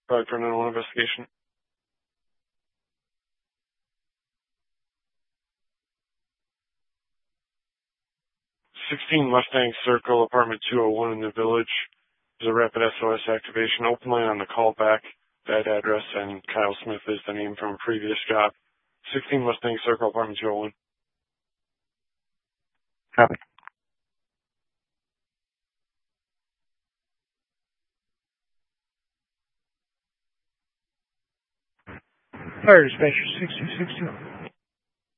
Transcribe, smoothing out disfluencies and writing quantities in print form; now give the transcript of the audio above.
Probably for an one investigation. 16 Mustang Circle, apartment 201 in the village. There's a rapid SOS activation. Open line on the callback. That address, and Kyle Smith is the name from a previous job. 16 Mustang Circle, apartment 201. Copy. Fire dispatcher 6262.